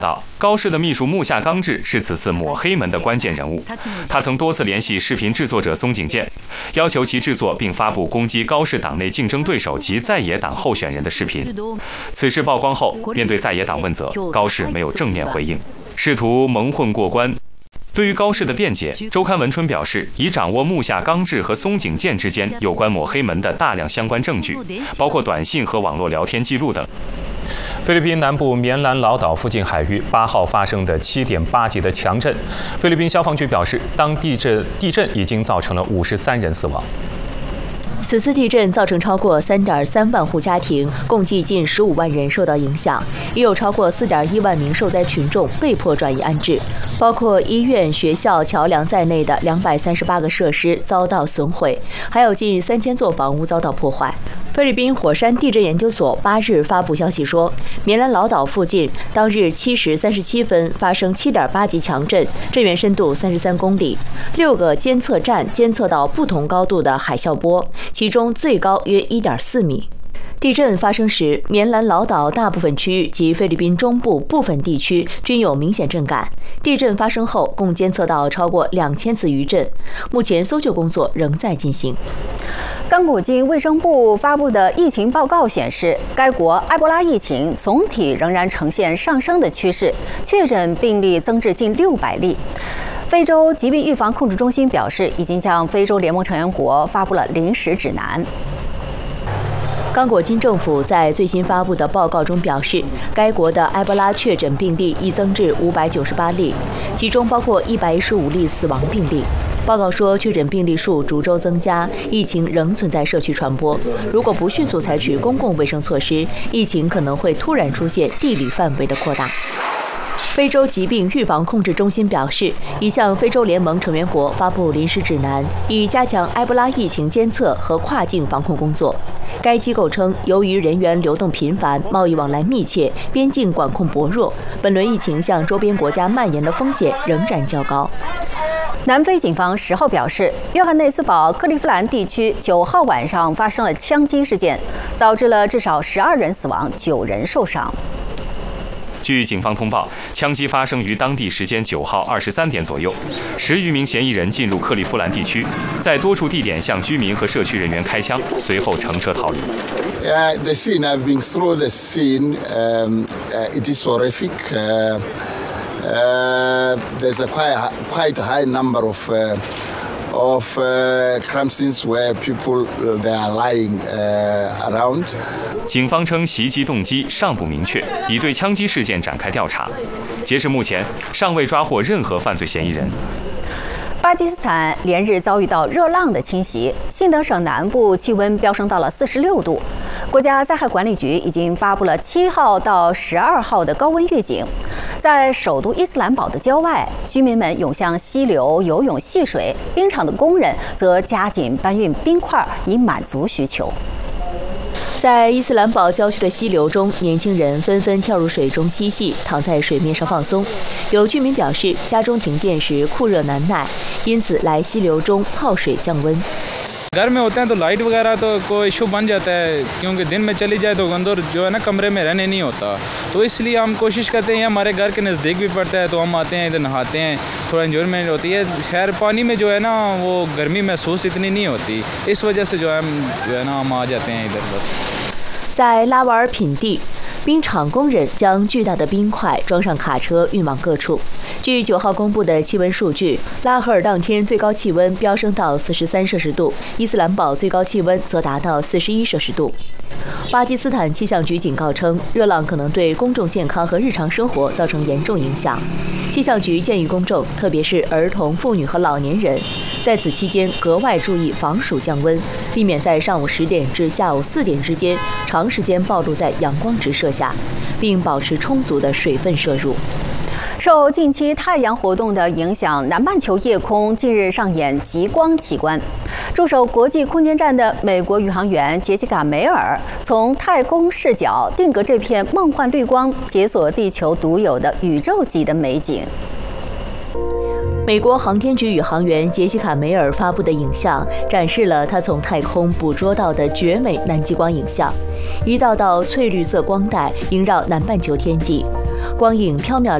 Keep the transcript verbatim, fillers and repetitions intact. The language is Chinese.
道，高氏的秘书木下刚志是此次抹黑门的关键人物。他曾多次联系视频制作者松井健，要求其制作并发布攻击高氏党内竞争对手及在野党候选人的视频。此事曝光后，面对在野党问责，高氏没有正面回应，试图蒙混过关。对于高氏的辩解，周刊文春表示，已掌握木下刚志和松井健之间有关抹黑门的大量相关证据，包括短信和网络聊天记录等。菲律宾南部棉兰老岛附近海域八号发生的七点八级的强震，菲律宾消防局表示，当地震地震已经造成了五十三人死亡。 此次地震造成超过三点三万户家庭，共计近十五万人受到影响，也有超过四点一万名受灾群众被迫转移安置，包括医院、学校、桥梁在内的两百三十八个设施遭到损毁，还有近三千座房屋遭到破坏。菲律宾火山地震研究所八日发布消息说，棉兰老岛附近当日七时三十七分发生七点八级强震，震源深度三十三公里，六个监测站监测到不同高度的海啸波，其中最高约一点四米。地震发生时，棉兰老岛大部分区域及菲律宾中部部分地区均有明显震感。地震发生后，共监测到超过两千次余震。目前搜救工作仍在进行。 刚果金卫生部发布的疫情报告显示，该国埃博拉疫情总体仍然呈现上升的趋势，确诊病例增至近六百例。非洲疾病预防控制中心表示，已经向非洲联盟成员国发布了临时指南。 刚果金政府在最新发布的报告中表示，该国的埃博拉确诊病例已增至五百九十八例，其中包括一百一十五例死亡病例。报告说，确诊病例数逐周增加，疫情仍存在社区传播。如果不迅速采取公共卫生措施，疫情可能会突然出现地理范围的扩大。非洲疾病预防控制中心表示，已向非洲联盟成员国发布临时指南，以加强埃博拉疫情监测和跨境防控工作。该机构称，由于人员流动频繁、贸易往来密切、边境管控薄弱，本轮疫情向周边国家蔓延的风险仍然较高。 南非警方十号表示，约翰内斯堡克利夫兰地区九号晚上发生了枪击事件，导致了至少十二人死亡，九人受伤。 据警方通报，枪击发生于当地时间九号二十三点左右，十余名嫌疑人进入克利夫兰地区，在多处地点向居民和社区人员开枪，随后乘车逃离。 Uh, the scene, I've been through the scene. Um, uh, it is horrific. Uh, uh, there's a quite quite high number of. Uh, of uh, crime scenes where people uh, they are lying uh, around. 警方称袭击动机尚不明确，已对枪击事件展开调查。截至目前，尚未抓获任何犯罪嫌疑人。 巴基斯坦连日遭遇到热浪的侵袭，信德省南部气温飙升到了四十六度。国家灾害管理局已经发布了七号到十二号的高温预警。在首都伊斯兰堡的郊外，居民们涌向溪流游泳戏水，冰场的工人则加紧搬运冰块，以满足需求。 在伊斯兰堡郊区的溪流中，年轻人纷纷跳入水中嬉戏，躺在水面上放松。有居民表示，家中停电时酷热难耐，因此来溪流中泡水降温。 घर में होते हैं तो लाइट वगैरह तो कोई इशू बन जाता है, क्योंकि दिन में चली जाए तो अंदर जो है ना कमरे में रहने नहीं होता, तो इसलिए हम कोशिश करते हैं, हमारे घर के नज़दीक भी पड़ता है तो हम आते हैं इधर नहाते हैं, थोड़ा एंजॉयमेंट होती है। खैर पानी में जो है ना वो गर्मी महसूस इतनी नहीं होती, इस वजह से जो है हम जो है ना हम आ जाते हैं इधर बस。 在拉瓦尔品地，冰场工人将巨大的冰块装上卡车运往各处。据九号公布的气温数据，拉合尔当天最高气温飙升到四十三摄氏度，伊斯兰堡最高气温则达到四十一摄氏度。巴基斯坦气象局警告称，热浪可能对公众健康和日常生活造成严重影响。气象局建议公众，特别是儿童、妇女和老年人，在此期间格外注意防暑降温，避免在上午十点至下午四点之间长时间暴露在阳光直射下，并保持充足的水分摄入。 受近期太阳活动的影响，南半球夜空近日上演极光奇观。驻守国际空间站的美国宇航员杰西卡·梅尔从太空视角定格这片梦幻绿光，解锁地球独有的宇宙级的美景。 美国航天局宇航员杰西卡·梅尔发布的影像展示了他从太空捕捉到的绝美南极光影像，一道道翠绿色光带萦绕南半球天际。 光影缥缈